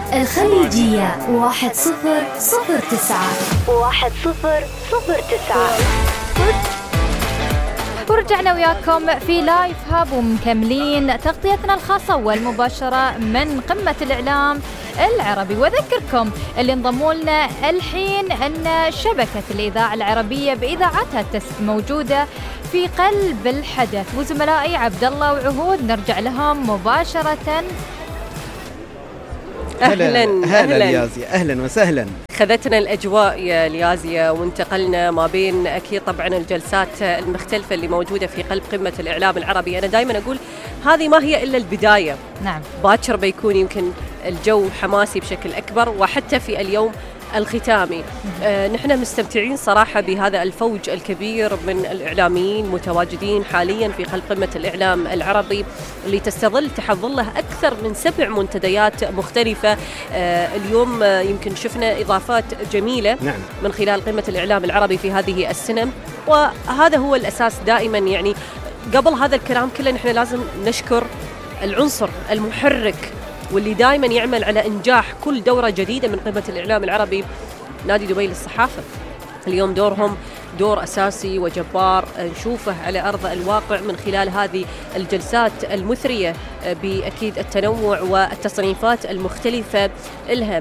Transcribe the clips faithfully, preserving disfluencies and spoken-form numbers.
الخليجية واحد صفر صفر تسعة واحد صفر صفر تسعة. ورجعنا وياكم في لايف هاب ومكملين تغطيتنا الخاصة والمباشرة من قمة الإعلام العربي. وذكركم اللي انضموا لنا الحين أن شبكة الإذاعة العربية بإذاعتها موجودة في قلب الحدث، وزملائي عبد الله وعهود نرجع لهم مباشرة. أهلا أهلا ليازية، أهلا وسهلا. خذتنا الأجواء يا ليازية وانتقلنا ما بين أكيد طبعا الجلسات المختلفة اللي موجودة في قلب قمة الإعلام العربي. أنا دائما أقول هذه ما هي إلا البداية. نعم، باكر بيكون يمكن الجو حماسي بشكل أكبر، وحتى في اليوم الختامي آه نحن مستمتعين صراحة بهذا الفوج الكبير من الإعلاميين متواجدين حاليا في قلب قمة الإعلام العربي، اللي تستظل تحظله أكثر من سبع منتديات مختلفة. آه اليوم آه يمكن شفنا إضافات جميلة نعم. من خلال قمة الإعلام العربي في هذه السنة، وهذا هو الأساس دائما. يعني قبل هذا الكلام كله نحن لازم نشكر العنصر المحرك واللي دائما يعمل على إنجاح كل دورة جديدة من قمة الإعلام العربي، نادي دبي للصحافة. اليوم دورهم دور أساسي وجبار نشوفه على أرض الواقع من خلال هذه الجلسات المثرية بأكيد التنوع والتصنيفات المختلفة لها،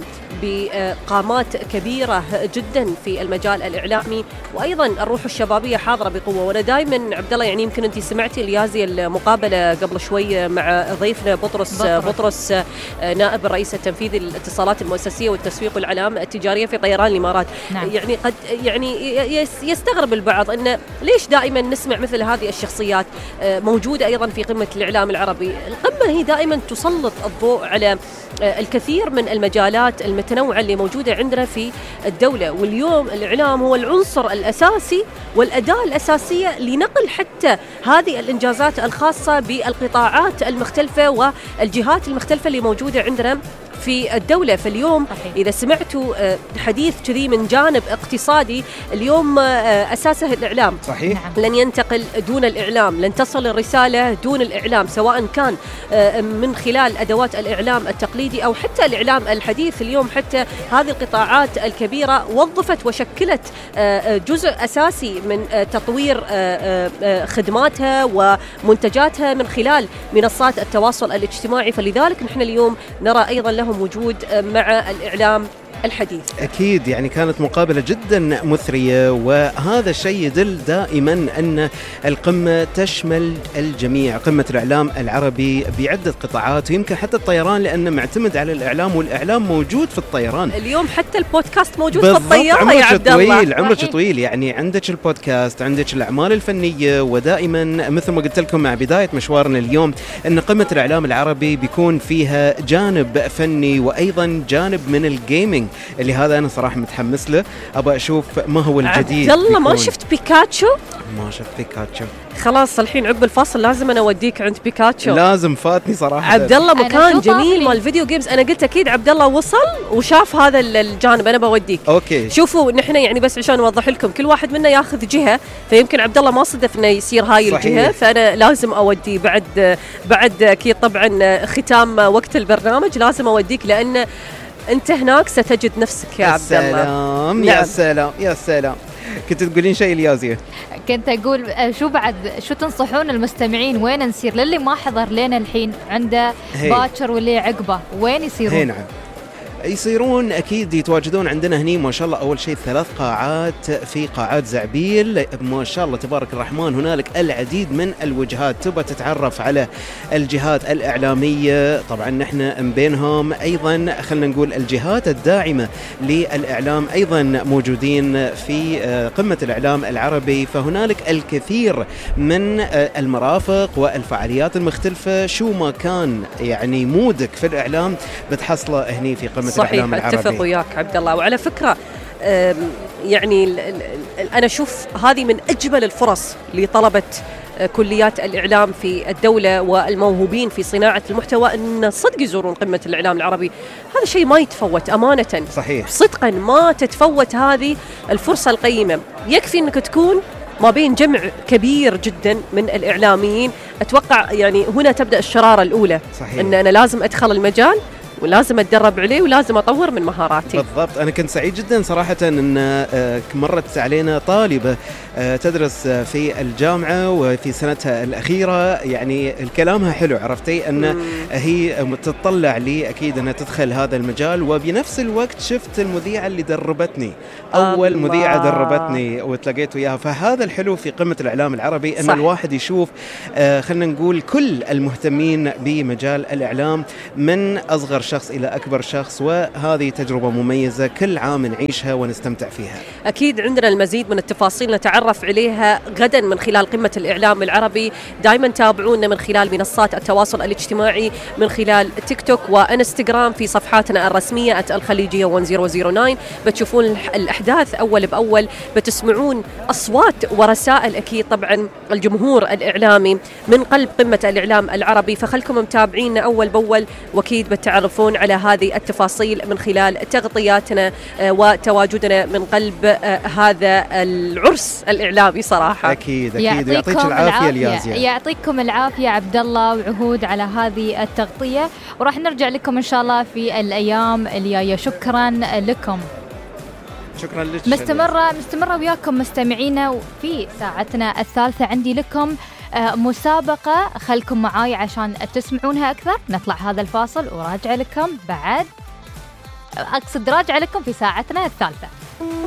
بقامات كبيرة جدا في المجال الإعلامي، وأيضا الروح الشبابية حاضرة بقوة. وأنا دائما عبد الله يعني يمكن أنت سمعتي اليازي المقابلة قبل شوي مع ضيفنا بطرس بطرس, بطرس نائب الرئيس التنفيذي للاتصالات المؤسسية والتسويق والعلامة التجارية في طيران الإمارات. نعم. يعني قد يعني يستغرب البعض أن ليش دائما نسمع مثل هذه الشخصيات موجودة أيضا في قمة الإعلام العربي. القمة هي دائما تسلط الضوء على الكثير من المجالات المتنوعة اللي موجودة عندنا في الدولة، واليوم الإعلام هو العنصر الأساسي والأداة الأساسية لنقل حتى هذه الإنجازات الخاصة بالقطاعات المختلفة والجهات المختلفة اللي موجودة عندنا في الدولة. فاليوم صحيح. إذا سمعتوا حديث كذي من جانب اقتصادي، اليوم أساسه الإعلام. صحيح. لن ينتقل دون الإعلام، لن تصل الرسالة دون الإعلام، سواء كان من خلال أدوات الإعلام التقليدي أو حتى الإعلام الحديث. اليوم حتى هذه القطاعات الكبيرة وظفت وشكلت جزء أساسي من تطوير خدماتها ومنتجاتها من خلال منصات التواصل الاجتماعي. فلذلك نحن اليوم نرى أيضا لهم وجود مع الإعلام الحديث. أكيد يعني كانت مقابلة جدا مثرية، وهذا الشيء يدل دائما أن القمة تشمل الجميع. قمة الإعلام العربي بعدة قطاعات، ويمكن حتى الطيران لأنه معتمد على الإعلام، والإعلام موجود في الطيران. اليوم حتى البودكاست موجود في الطيارة يا عبد الله. طويل عمرك طويل، يعني عندك البودكاست، عندك الأعمال الفنية، ودائما مثل ما قلت لكم مع بداية مشوارنا اليوم أن قمة الإعلام العربي بيكون فيها جانب فني وأيضا جانب من الجيمينج، اللي هذا أنا صراحة متحمس له. أبغى أشوف ما هو الجديد. عبد الله ما شفت بيكاتشو؟ ما شفت بيكاتشو. خلاص الحين عقب الفاصل لازم أنا أوديك عند بيكاتشو. لازم، فاتني صراحة عبد الله مكان جميل مال الفيديو جيمز. أنا قلت أكيد عبد الله وصل وشاف هذا الجانب، أنا بوديك. أوكي. شوفوا نحن يعني بس عشان نوضح لكم، كل واحد منا ياخذ جهة، فيمكن عبد الله ما صدف إنه يصير هاي صحيح. الجهة، فأنا لازم أودي بعد بعد أكيد طبعا ختام وقت البرنامج لازم أوديك، لأن أنت هناك ستجد نفسك يا عبد الله. سلام. يا سلام يا سلام. كنت تقولين شيء اليازية؟ كنت أقول شو بعد شو تنصحون المستمعين وين نسير للي ما حضر لنا الحين عنده باكر واللي عقبه، وين يصيرون؟ نعم يصيرون أكيد يتواجدون عندنا هني ما شاء الله. أول شيء ثلاث قاعات، في قاعات زعبيل ما شاء الله تبارك الرحمن، هنالك العديد من الوجهات تبى تتعرف على الجهات الإعلامية. طبعا نحن من بينهم أيضا خلنا نقول الجهات الداعمة للإعلام أيضا موجودين في قمة الإعلام العربي. فهنالك الكثير من المرافق والفعاليات المختلفة. شو ما كان يعني مودك في الإعلام بتحصله هني في قمة صحيح. الإعلام العربي. اتفق وياك عبد الله. وعلى فكرة يعني أنا أشوف هذه من أجمل الفرص لطلبة كليات الإعلام في الدولة والموهوبين في صناعة المحتوى أن صدق يزورون قمة الإعلام العربي. هذا شيء ما يتفوت أمانة. صحيح. صدقا ما تتفوت هذه الفرصة القيمة. يكفي أنك تكون ما بين جمع كبير جدا من الإعلاميين. أتوقع يعني هنا تبدأ الشرارة الأولى. صحيح. أن أنا لازم أدخل المجال ولازم أتدرب عليه ولازم أطور من مهاراتي. بالضبط. أنا كنت سعيد جدا صراحة أن مرت علينا طالبة تدرس في الجامعة وفي سنتها الأخيرة، يعني كلامها حلو، عرفتي أن مم. هي تتطلع لي أكيد أنها تدخل هذا المجال. وبنفس الوقت شفت المذيعة اللي دربتني، أول الله. مذيعة دربتني وتلاقيت وياها. فهذا الحلو في قمة الإعلام العربي، أن صح. الواحد يشوف آه خلنا نقول كل المهتمين بمجال الإعلام من أصغر شخص إلى أكبر شخص، وهذه تجربة مميزة كل عام نعيشها ونستمتع فيها. أكيد عندنا المزيد من التفاصيل نتعرف عليها غدا من خلال قمة الإعلام العربي. دائما تابعونا من خلال منصات التواصل الاجتماعي، من خلال تيك توك وإنستغرام في صفحاتنا الرسمية الخليجية واحد صفر صفر تسعة. بتشوفون الأحداث أول بأول، بتسمعون أصوات ورسائل أكيد طبعا الجمهور الإعلامي من قلب قمة الإعلام العربي. فخلكم متابعين أول بأول، وأكيد بتعرفون على هذه التفاصيل من خلال تغطياتنا وتواجدنا من قلب هذا العرس الإعلامي صراحة. أكيد أكيد. يعطيك العافية اليازية. يعطيكم العافية عبد الله وعهود على هذه التغطية، وراح نرجع لكم إن شاء الله في الأيام الجاية. شكرا لكم. شكرا لك. مستمرة مستمرة وياكم مستمعينا في ساعتنا الثالثة. عندي لكم مسابقة، خلكم معاي عشان تسمعونها أكثر. نطلع هذا الفاصل وراجع لكم بعد، أقصد راجع لكم في ساعتنا الثالثة.